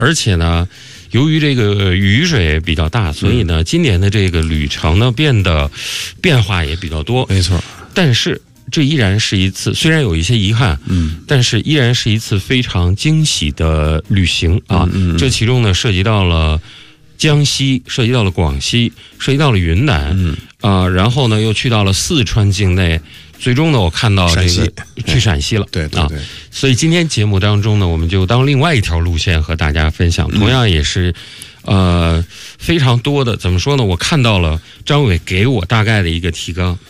而且呢，由于这个雨水比较大，所以呢，今年的这个旅程呢变化也比较多。 没错， 但是这依然是一次，虽然有一些遗憾，但是依然是一次非常惊喜的旅行啊。这其中呢，涉及到了江西，涉及到了广西，涉及到了云南，然后呢又去到了四川境内，最终呢我看到这个去陕西了， 对， 所以今天节目当中呢，我们就当另外一条路线和大家分享，同样也是非常多的，怎么说呢？我看到了张伟给我大概的一个提纲，